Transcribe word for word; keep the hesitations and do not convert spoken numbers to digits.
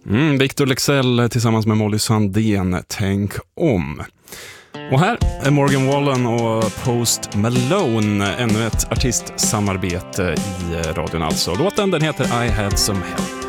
Mm, Victor Leksell tillsammans med Molly Sandén, Tänk om. Och här är Morgan Wallen och Post Malone, ännu ett artistsamarbete i radion alltså. Låten den heter I Had Some Help.